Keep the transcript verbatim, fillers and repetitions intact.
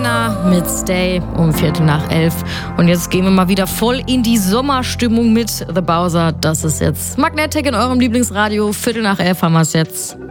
Rihanna mit Stay um Viertel nach elf. Und jetzt gehen wir mal wieder voll in die Sommerstimmung mit The Bowser. Das ist jetzt Magnetic in eurem Lieblingsradio. Viertel nach elf haben wir es jetzt.